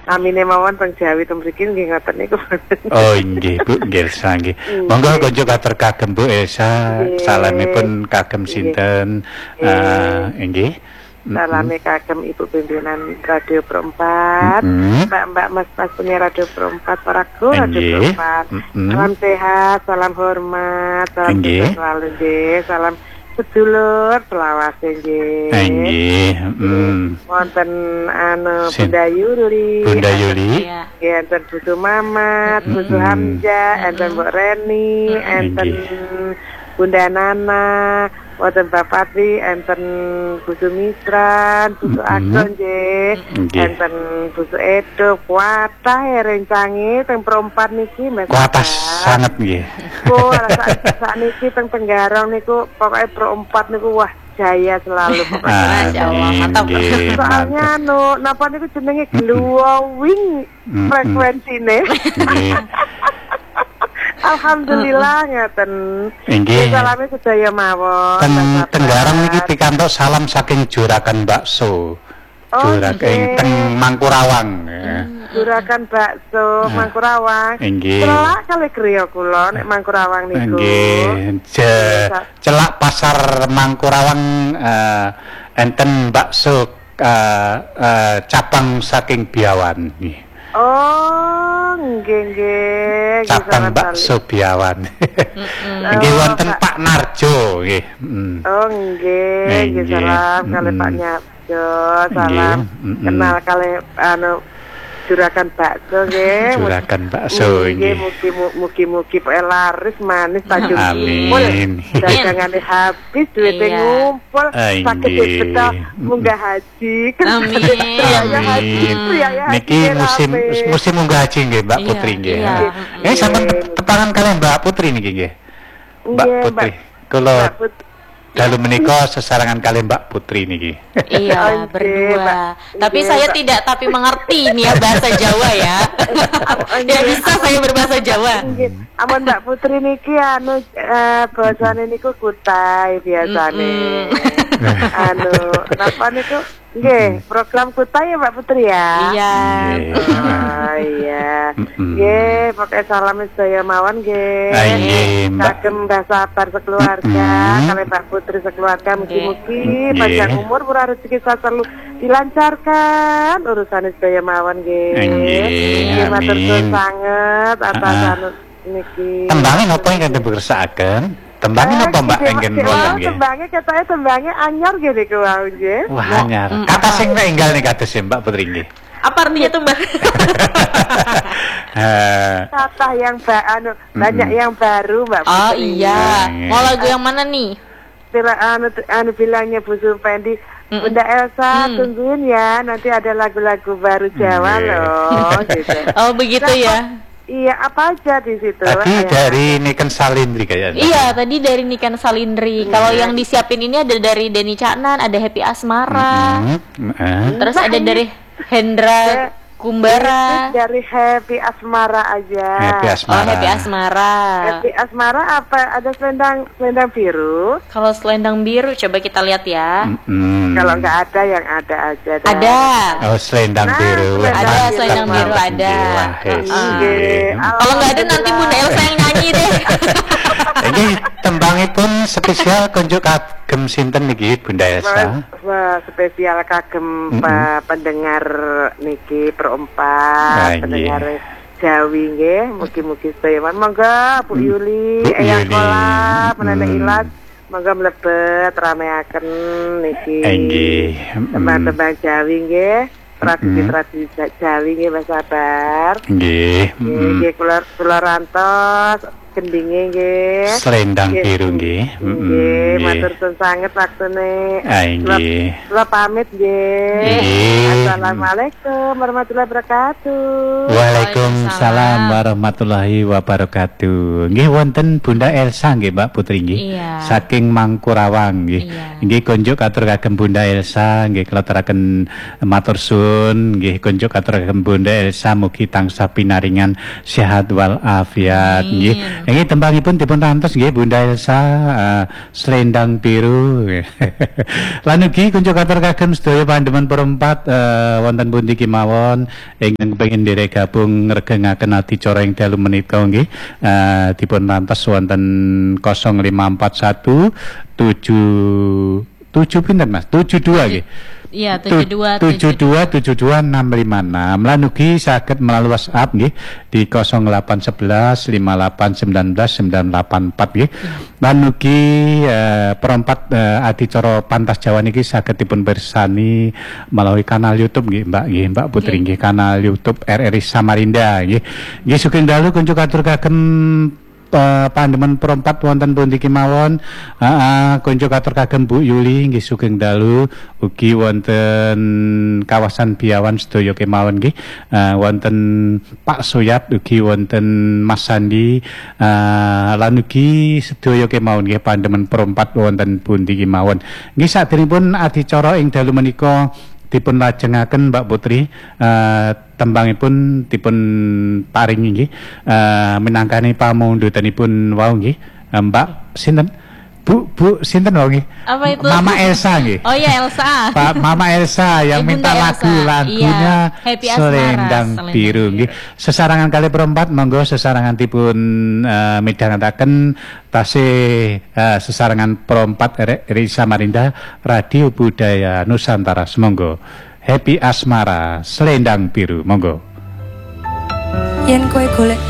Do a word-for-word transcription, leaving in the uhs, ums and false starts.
amine mawon teng Jawi teng mriki nggih ngoten niku. Oh nggih Bu, nggih Elsa nggih. Monggo konco katur kagem Bu Elsa, salamipun kagem sinten? Eh nggih. Salame kagem Ibu pimpinan Radio Perempat, Mbak-mbak Mas-mas penyiar Radio Perempat, para kru Radio Perempat. Salam sehat, salam hormat, salam sehat selalu nggih, salam sedulur selawase nggih. Nggih, heeh. Wonten anu Bunda Yuli. Bunda Yuli. Nggih, enten Busu Mamat, Busu Hamzah, enten Mbok Reni, enten Bunda Nana, wonten Bapak Patri, enten Busu Misran, Busu Ageng nggih, enten Busu Edo, kuatah ya rencange teng Perempat niki Mas. Kuatah sanget nggih. Oh, sak niki teng Tenggarong niku pokoke Perempat niku wah jaya selalu pokoknya. Masyaallah, mantap. Soalnya anu napa niku jenenge glowing frekuensine. Alhamdulillah ngeten. Nggih. Salame sedaya mawon. Ten Tenggarong niki pikantuk salam saking Juragan Bakso. Juragan teng Mangkurawang. Juragan Bakso Mangkurawang. Nggih. Celak kali griya kula nek Mangkurawang niku. Nggih. Celak pasar Mangkurawang enten bakso cabang saking Biawan nggih. Oh, nggih nggih. Cabang bakso Biawan. Nggih wonten Pak Narjo nggih. Oh, nggih. Nggih salam kali Pak Narjo. Salam kenal kali anu Juragan Bakso nggih. Juragan Bakso nggih. Mugi-mugi pokoke laris manis tajung kumpul. Dagangane habis duwite ngumpul sakit betah munggah haji. Amin. Niki musim musim munggah haji nggih Mbak Putri nggih. Eh sampun tepangan kalian Mbak Putri niki nggih. Mbak Putri. Kula dalu menika sesarangan kali Mbak Putri niki. Iya, berdua. Tapi saya tidak tapi mengerti nih ya bahasa Jawa ya. Ya bisa saya berbahasa Jawa. Amun Mbak Putri niki anu bahasane niku kutai biasane. Anu, napa niku? Nggih, program kutai ya Mbak Putri ya. Iya. Oh iya. Nggih, pokoke salam sedaya mawon nggih. Nggih, Mbak. Kagem Mbah Sabar sekeluarga, kali Mbak Putri sekeluarga mugi-mugi panjang umur murah rezeki selalu dilancarkan urusan sedaya mawon nggih. Nggih, matur suwun sanget atas anu niki. Tembange napa ingkang dibersakaken? Tembangnya apa Mbak enggen wonten nggih? Tembangnya katanya tembangnya anyar nggih niku wau nggih. Wah, anyar. Kata sing enggal nih kados Mbak Putri nggih. Apa artinya tuh Mbak? Kata yang anu banyak yang baru Mbak Putri. Oh iya. Mau lagu yang mana nih? Bila anu anu bilangnya Bu Supendi, Bunda Elsa tungguin ya, nanti ada lagu-lagu baru Jawa loh gitu. Oh begitu ya. Iya, apa aja di situ? Tadi dari Niken Salindri kayaknya. Iya, tadi dari Niken Salindri. Hmm. Kalau yang disiapin ini ada dari Denny Caknan, ada Happy Asmara. Hmm. Hmm. Terus ada dari Hendra Kumbara. Dari Happy Asmara aja. Happy Asmara. Oh, Happy Asmara. Happy Asmara apa? Ada selendang selendang biru. Kalau selendang biru coba kita lihat ya. Hmm. Kalau nggak ada yang ada aja. Dah. Ada. Oh, selendang nah, biru. Ada biru. Selendang biru ada. Kalau nggak ada nanti Bunda Elsa yang nyanyi deh. Ini tembangipun spesial kunjuk kagem sinten niki Bunda Elsa? Wah, spesial kagem mm -hmm. pendengar niki Perempat, pendengar Jawi nggih, mugi-mugi sedaya monggo Bu Yuli, Eyang Kola, Menene Ilas, monggo mlebet rameaken niki. Nggih. Tembang-tembang Jawi nggih. Tradisi-tradisi Jawi nggih Mas Sabar. Nggih. Nggih kula kula rantos gendinge nggih. Selendang biru nggih. Nggih, matur suwun sanget waktune. Nggih. Kula pamit nggih. Assalamualaikum warahmatullahi wabarakatuh. Waalaikumsalam warahmatullahi wabarakatuh. Nggih wonten Bunda Elsa nggih Mbak Putri nggih. Iya. Saking Mangkurawang nggih. Iya. Nggih kunjuk atur kagem Bunda Elsa nggih klaturaken matur suwun nggih kunjuk atur kagem Bunda Elsa mugi tansah pinaringan sehat wal afiat nggih. Ini tembangipun dipun rantos nggih Bunda Elsa uh, Selendang Biru. Lan ugi kunjuk atur kagem sedaya pandemen perempat uh, wonten pundi kemawon ingkang kepengin nderek gabung ngregengaken adicara ing dalu menika nggih uh, dipun rantos wonten nol lima empat satu tujuh tujuh pinten Mas? tujuh dua nggih. Iya, tujuh dua tujuh dua tujuh dua enam lima enam. Lan ugi saged melalui WhatsApp nggih di nol delapan sebelas lima delapan sembilan belas sembilan delapan empat nggih. Lan ugi eh, perempat eh, adicara Pantas Jawa niki saged dipun pirsani melalui kanal YouTube nggih Mbak nggih Mbak Putri nggih, kanal YouTube R R I Samarinda nggih. Nggih sugeng dalu kunjuk atur kagem Uh, pandemen perempat wonten pundi kemawon heeh uh, uh, kunjuk atur kagem Bu Yuli nggih sugeng dalu ugi wonten kawasan Biawan sedaya kemawon nggih uh, wonten Pak Soyap ugi wonten Mas Sandi uh, lan ugi sedaya kemawon nggih pandemen perempat wonten pundi kemawon nggih saderengipun adicara ing dalu menika dipun lajengaken Mbak Putri uh, tembangipun dipun paringi nggih uh, minangkani pamundhutanipun wau nggih uh, Mbak sinten Bu Bu sinten wau nggih apa itu Mama Elsa nggih. Oh ya Elsa Pak Mama Elsa yang Ibunda minta lagu Elsa. lagunya Iya. Selendang Biru nggih. Sesarangan kali perempat monggo sesarangan dipun uh, midhangetaken tasih uh, sesarangan perempat R R I Samarinda Radio Budaya Nusantara semonggo. Happy Asmara Selendang Biru monggo. Yen kowe golek